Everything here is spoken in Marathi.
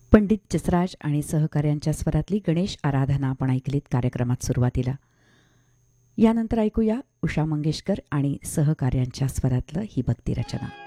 पंडित जसराज आणि सहकाऱ्यांच्या स्वरातली गणेश आराधना आपण ऐकलीत कार्यक्रमात सुरुवातीला. यानंतर ऐकूया उषा मंगेशकर आणि सहकाऱ्यांच्या स्वरातलं ही भक्तिरचना.